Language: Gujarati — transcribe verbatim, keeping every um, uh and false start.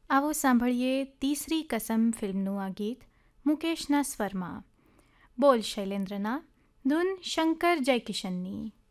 આવો સાંભળીએ તીસરી કસમ ફિલ્મનું આ ગીત મુકેશના સ્વરમાં. બોલ શૈલેન્દ્રના, ધૂન શંકર જયકિશનની.